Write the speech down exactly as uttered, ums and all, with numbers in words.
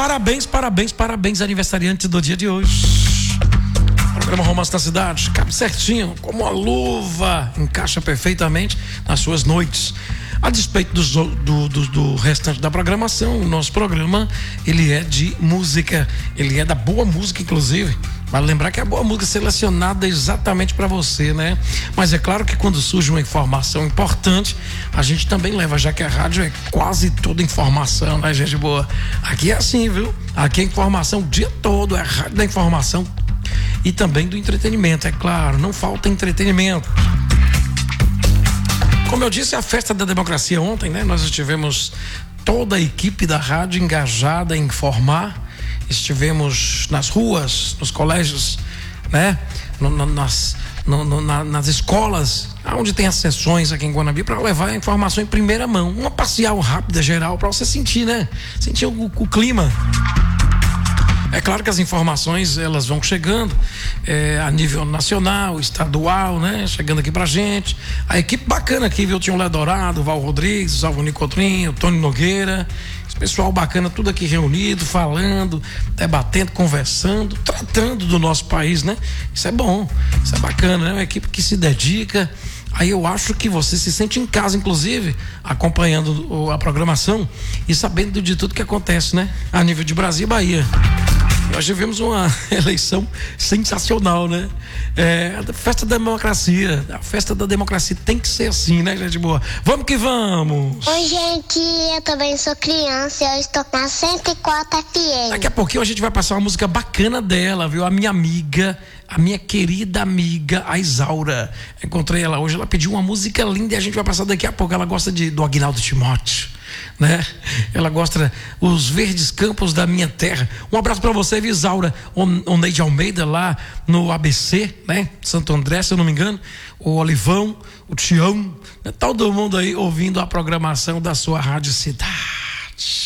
Parabéns, parabéns, parabéns, aniversariante do dia de hoje. O programa Romance da Cidade cabe certinho, como uma luva, encaixa perfeitamente nas suas noites. A despeito dos, do, do, do restante da programação, o nosso programa, ele é de música, ele é da boa música, inclusive. Vale lembrar que a boa música é selecionada exatamente para você, né? Mas é claro que quando surge uma informação importante, a gente também leva, já que a rádio é quase toda informação, né, gente boa? Aqui é assim, viu? Aqui é informação o dia todo, é a rádio da informação e também do entretenimento, é claro, não falta entretenimento. Como eu disse, a festa da democracia ontem, né? Nós estivemos toda a equipe da rádio engajada em informar. Estivemos nas ruas, nos colégios, né? No, no, nas, no, no, na, nas escolas, onde tem as sessões aqui em Guanambi, para levar a informação em primeira mão. Uma parcial rápida, geral, para você sentir, né? Sentir o, o clima. É claro que as informações, elas vão chegando é, a nível nacional, estadual, né? Chegando aqui pra gente. A equipe bacana aqui, viu? Tinha o Léo Dourado, o Val Rodrigues, o Salvo Nicotrinho, o Tony Nogueira. Esse pessoal bacana, tudo aqui reunido, falando, debatendo, conversando, tratando do nosso país, né? Isso é bom, isso é bacana, né? Uma equipe que se dedica. Aí eu acho que você se sente em casa, inclusive, acompanhando a programação e sabendo de tudo que acontece, né? A nível de Brasil e Bahia. Nós tivemos uma eleição sensacional, né? É, a festa da democracia. A festa da democracia tem que ser assim, né, gente boa? Vamos que vamos! Oi, gente, eu também sou criança e eu estou na cento e quatro F M. Daqui a pouquinho a gente vai passar uma música bacana dela, viu? A minha amiga, a minha querida amiga, a Isaura. Encontrei ela hoje, ela pediu uma música linda e a gente vai passar daqui a pouco. Ela gosta de, do Aguinaldo Timóteo, né? Ela gosta os verdes campos da minha terra. Um abraço pra você, Isaura Oneide Almeida, lá no A B C, né? Santo André, se eu não me engano. O Olivão, o Tião, né? Todo mundo aí ouvindo a programação da sua Rádio Cidade.